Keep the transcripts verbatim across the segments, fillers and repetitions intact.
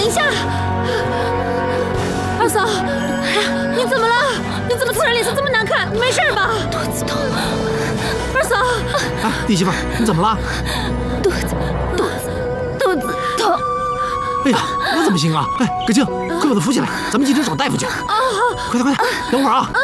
一下。二嫂，你怎么了？你怎么突然脸色这么难看？你没事吧？ 肚子痛。 二嫂， 哎，弟媳妇，你怎么了？ 肚子，肚子，肚子痛。 哎呀，那怎么行啊？哎，葛静，快把他扶起来，咱们进城找大夫去。啊，好，快点快点，等会儿啊。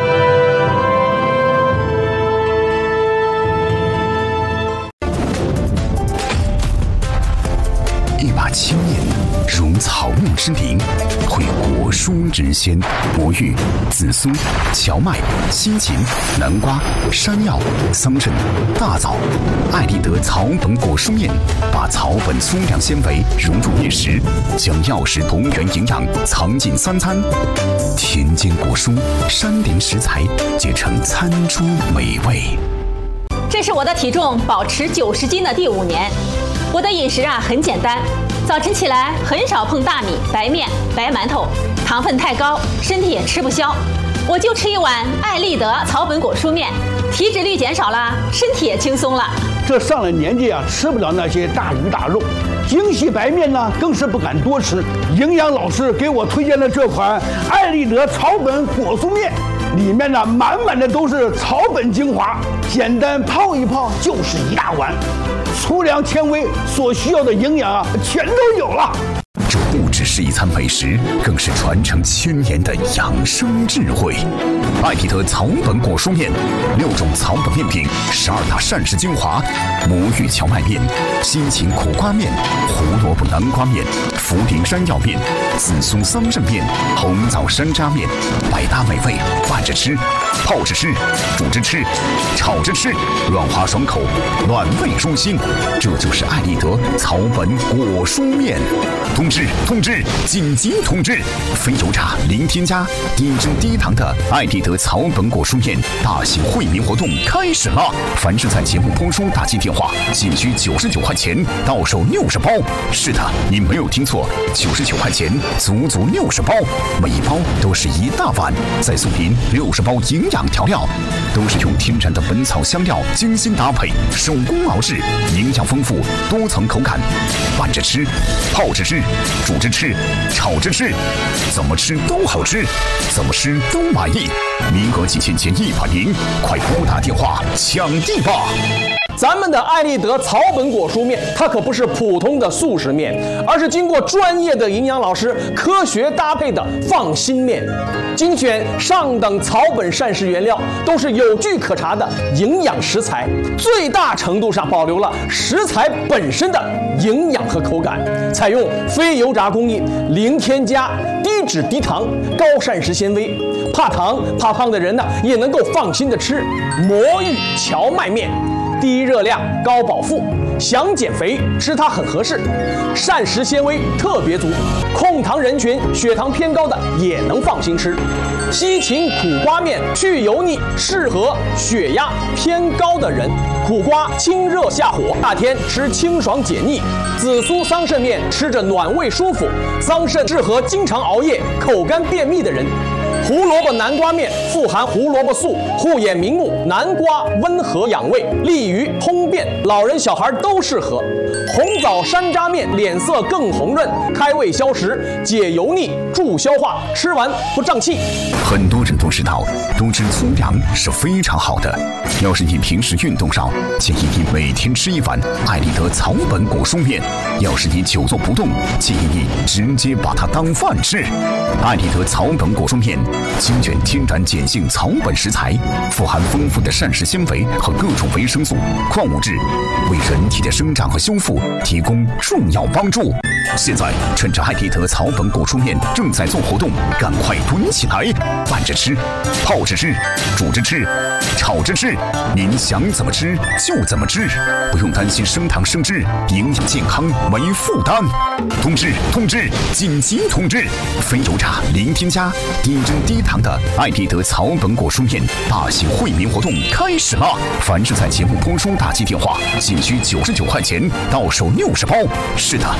一把青面如草木之灵，会果蔬之鲜，魔芋、紫苏、荞麦、西芹、南瓜、山药、桑葚、大枣。艾丽德草本果蔬面把草本粗粮纤维融入面食，将药食同源营养藏进三餐。田间果蔬、山林食材结成餐桌美味。 这是我的体重保持九十斤的第五年。我的饮食啊很简单，早晨起来很少碰大米、白面、白馒头，糖分太高，身体也吃不消。我就吃一碗艾丽德草本果蔬面，体脂率减少了，身体也轻松了。 这上了年纪啊，吃不了那些大鱼大肉，精细白面呢更是不敢多吃。营养老师给我推荐了这款艾丽德草本果蔬面，里面呢满满的都是草本精华，简单泡一泡就是一大碗。粗粮纤维所需要的营养啊，全都有了。 这不只是一餐美食，更是传承千年的养生智慧。艾丽德草本果蔬面，六种草本面品，十二大膳食精华：魔芋荞麦面、西芹苦瓜面、胡萝卜南瓜面、茯苓山药面、紫苏桑葚面、红枣山楂面，百搭美味，拌着吃，泡着吃，煮着吃，炒着吃，软滑爽口，暖胃舒心。这就是艾丽德草本果蔬面。通知通知，紧急通知！非油炸、零添加、低脂低糖的艾丽德草本果蔬面大型惠民活动开始了！凡是在节目播出打进电话，仅需九十九块钱，到手六十包。是的，你没有听错，九十九块钱，足足六十包，每一包都是一大碗，再送您六十包营养调料，都是用天然的本草香料精心搭配，手工熬制，营养丰富，多层口感，拌着吃，泡着吃。煮着吃，炒着吃，怎么吃都好吃，怎么吃都满意。名额仅限前一百名，快拨打电话抢地吧！ 咱们的艾丽德草本果蔬面，它可不是普通的速食面，而是经过专业的营养老师科学搭配的放心面，精选上等草本膳食原料，都是有据可查的营养食材，最大程度上保留了食材本身的营养和口感，采用非油炸工艺，零添加，低脂低糖，高膳食纤维，怕糖怕胖的人呢也能够放心的吃魔芋荞麦面。低热量高饱腹，想减肥吃它很合适，膳食纤维特别足，控糖人群血糖偏高的也能放心吃。西芹苦瓜面去油腻，适合血压偏高的人。苦瓜清热下火，夏天吃清爽解腻。紫苏桑葚面吃着暖胃舒服，桑葚适合经常熬夜、口干便秘的人。胡萝卜南瓜面富含胡萝卜素，护眼明目，南瓜温和养胃，利于通便，老人小孩都适合。红枣山楂面脸色更红润，开胃消食，解油腻，助消化，吃完不胀气。 很多人都知道，多吃粗粮是非常好的。要是你平时运动少，建议你每天吃一碗艾丽德草本果蔬面；要是你久坐不动，建议你直接把它当饭吃。艾丽德草本果蔬面精选天然碱性草本食材，富含丰富的膳食纤维和各种维生素、矿物质，为人体的生长和修复提供重要帮助。现在趁着艾丽德草本果蔬面正在做活动，赶快囤起来，拌着吃，泡着吃，煮着吃，炒着吃，您想怎么吃就怎么吃，不用担心升糖升脂，营养健康没负担。通知通知，紧急通知！非油炸、零添加、低脂低糖的艾丽德草本果蔬面大型惠民活动开始了！凡是在节目播出打进电话，仅需九十九块钱，到手六十包。是的，你没有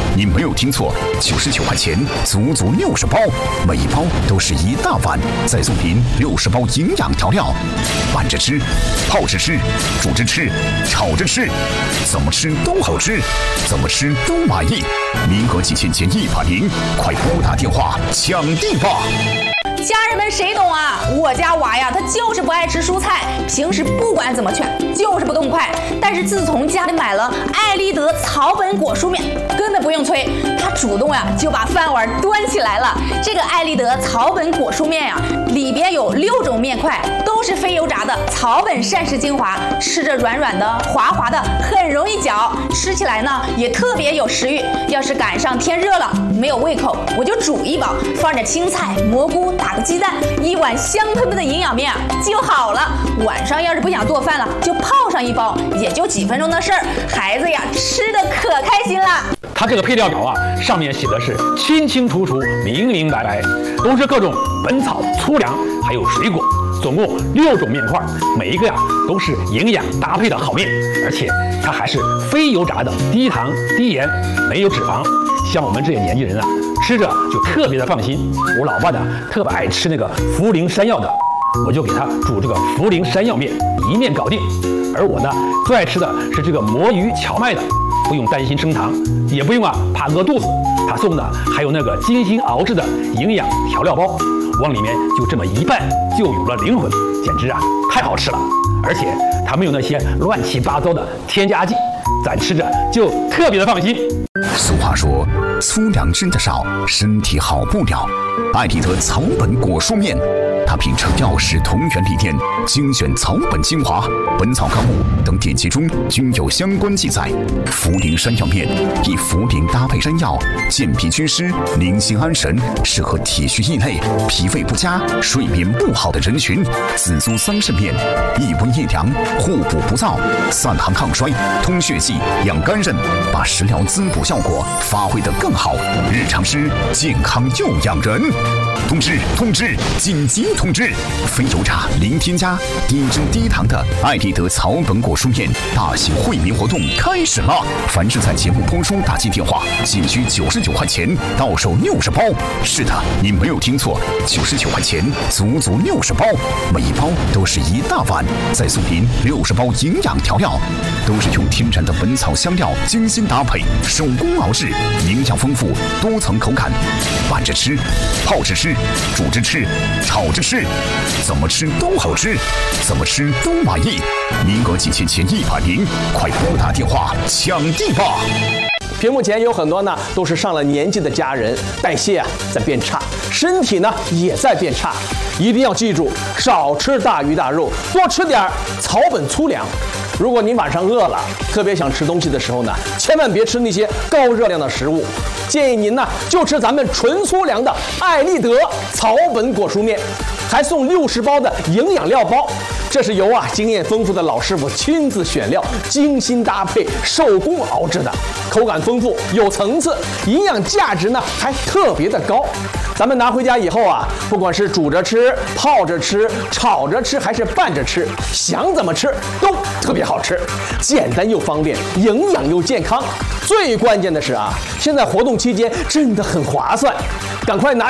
有听错，九十九块钱，足足六十包，每一包都是一大碗，再送您六十包营养调料，拌着吃，泡着吃，煮着吃，炒着吃，怎么吃都好吃，怎么吃都满意。名额仅限前一百名，快拨打电话抢定吧！ 家人们谁懂啊？我家娃呀，他就是不爱吃蔬菜，平时不管怎么劝，就是不动筷。但是自从家里买了爱立德草本果蔬面，根本不用催，他主动呀就把饭碗端起来了。这个爱立德草本果蔬面呀，里边有六种面块，都是非油炸的草本膳食精华，吃着软软的、滑滑的，很容易嚼，吃起来呢也特别有食欲。要是赶上天热了，没有胃口，我就煮一包，放点青菜、蘑菇，打个鸡蛋，一碗香喷喷的营养面就好了。晚上要是不想做饭了，就泡上一包，也就几分钟的事儿，孩子呀吃的可开心了。 它这个配料表啊，上面写的是清清楚楚、明明白白，都是各种本草、粗粮，还有水果，总共六种面块，每一个呀都是营养搭配的好面，而且它还是非油炸的，低糖、低盐，没有脂肪。像我们这些年轻人啊，吃着就特别的放心。我老爸呢特别爱吃那个茯苓山药的，我就给他煮这个茯苓山药面，一面搞定。而我呢最爱吃的是这个魔芋荞麦的，不用担心升糖，也不用啊怕饿肚子。他送的还有那个精心熬制的营养调料包，往里面就这么一拌，就有了灵魂，简直啊太好吃了。而且它没有那些乱七八糟的添加剂，咱吃着就特别的放心。 俗话说，粗粮吃得少，身体好不了。爱立德草本果蔬面，它秉承药食同源理念，精选草本精华、本草纲目等典籍中均有相关记载。茯苓山药面以茯苓搭配山药，健脾祛湿、宁心安神，适合体虚易累、脾胃不佳、睡眠不好的人群。紫苏桑葚面益温益凉、护补不燥、散寒抗衰、通血气、养肝肾，把食疗滋补效果发挥得更好，日常吃健康又养人。通知通知紧急通知！非油炸、零添加、低脂低糖的爱立德草本果蔬面大型惠民活动开始了！凡是在节目播出打进电话，仅需九十九块钱，到手六十包。是的，你没有听错，九十九块钱，足足六十包，每一包都是一大碗，再送您六十包营养调料，都是用天然的本草香料精心搭配，手工熬制，营养丰富，多层口感，拌着吃，泡着吃，煮着吃，炒着吃，怎么吃都好吃，怎么吃都满意。名额仅限前一百名，快拨打电话抢定吧！ 屏幕前有很多呢，都是上了年纪的家人，代谢啊在变差，身体呢也在变差，一定要记住，少吃大鱼大肉，多吃点草本粗粮。如果您晚上饿了，特别想吃东西的时候呢，千万别吃那些高热量的食物，建议您呢就吃咱们纯粗粮的爱立德草本果蔬面，还送六十包的营养料包。这是由啊经验丰富的老师傅亲自选料，精心搭配，手工熬制的，口感丰富，有层次，营养价值呢还特别的高。咱们拿回家以后啊，不管是煮着吃、泡着吃、炒着吃，还是拌着吃，想怎么吃都特别好吃，简单又方便，营养又健康。最关键的是啊，现在活动期间真的很划算，赶快拿